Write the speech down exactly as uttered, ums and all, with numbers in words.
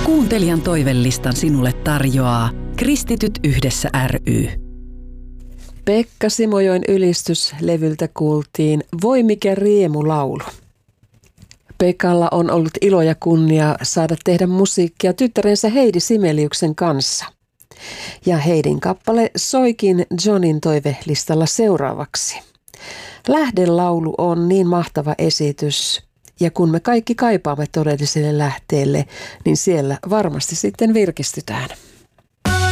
Kuuntelijan toivelistan sinulle tarjoaa Kristityt yhdessä ry. Pekka Simojoen ylistyslevyltä kuultiin Voi mikä riemulaulu. Pekalla on ollut ilo ja kunnia saada tehdä musiikkia tyttärensä Heidi Simeliuksen kanssa. Ja Heidin kappale soikin Johnin toivelistalla seuraavaksi. Lähdelaulu on niin mahtava esitys, ja kun me kaikki kaipaamme todelliselle lähteelle, niin siellä varmasti sitten virkistytään.